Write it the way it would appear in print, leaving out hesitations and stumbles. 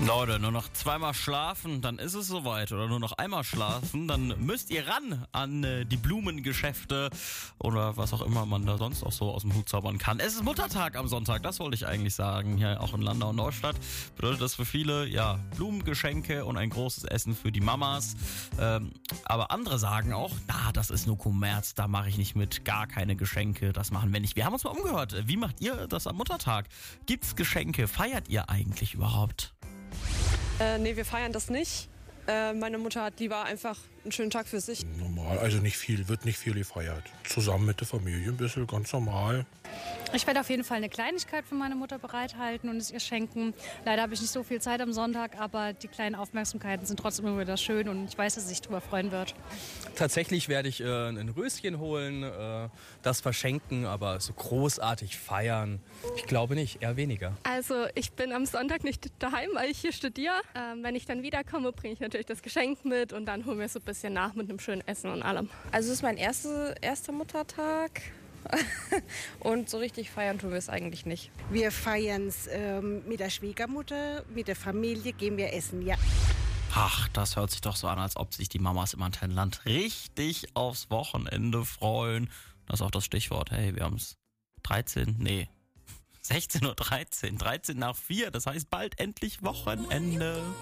Leute, nur noch zweimal schlafen, dann ist es soweit. Oder nur noch einmal schlafen, dann müsst ihr ran an die Blumengeschäfte oder was auch immer man da sonst auch so aus dem Hut zaubern kann. Es ist Muttertag am Sonntag, das wollte ich eigentlich sagen. Hier auch in Landau und Neustadt bedeutet das für viele, ja, Blumengeschenke und ein großes Essen für die Mamas. Aber andere sagen auch, das ist nur Kommerz, da mache ich nicht mit, gar keine Geschenke, das machen wir nicht. Wir haben uns mal umgehört. Wie macht ihr das am Muttertag? Gibt's Geschenke? Feiert ihr eigentlich überhaupt? Nee, wir feiern das nicht. Meine Mutter hat lieber einfach einen schönen Tag für sich. Normal, also nicht viel, wird nicht viel gefeiert. Zusammen mit der Familie ein bisschen, ganz normal. Ich werde auf jeden Fall eine Kleinigkeit für meine Mutter bereithalten und es ihr schenken. Leider habe ich nicht so viel Zeit am Sonntag, aber die kleinen Aufmerksamkeiten sind trotzdem immer wieder schön und ich weiß, dass sie sich darüber freuen wird. Tatsächlich werde ich ein Röschen holen, das verschenken, aber so großartig feiern, ich glaube nicht, eher weniger. Also ich bin am Sonntag nicht daheim, weil ich hier studiere. Wenn ich dann wiederkomme, bringe ich natürlich das Geschenk mit und dann holen wir so ein bisschen nach mit einem schönen Essen und allem. Also es ist mein erster Muttertag. Und so richtig feiern tun wir es eigentlich nicht. Wir feiern es mit der Schwiegermutter, mit der Familie gehen wir essen, ja. Ach, das hört sich doch so an, als ob sich die Mamas im Antennenland richtig aufs Wochenende freuen. Das ist auch das Stichwort. Hey, wir haben es 16:13 Uhr, 13 nach 4. Das heißt bald endlich Wochenende.